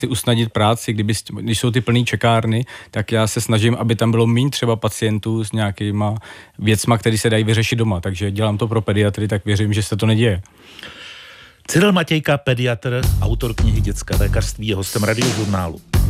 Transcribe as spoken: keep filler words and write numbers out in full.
usnadnit práci, kdyby, když jsou ty plný čekárny, tak já se snažím, aby tam bylo méně třeba pacientů s nějakýma věcma, které se dají vyřešit doma, takže dělám to pro pediatry, tak věřím, že se to neděje. Cyril Matějka, pediatr, autor knihy Dětské lékařství, je hostem Radiožurnálu.